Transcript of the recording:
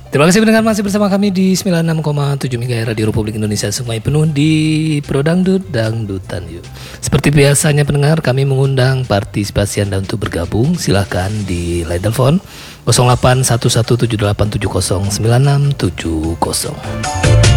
Terima kasih pendengar masih bersama kami di 96,7 MHz Radio Republik Indonesia, Sungai Penuh di Prodangdut Dangdutan Yuk. Seperti biasanya pendengar, kami mengundang partisipasi Anda untuk bergabung. Silahkan di line telepon 081178709670.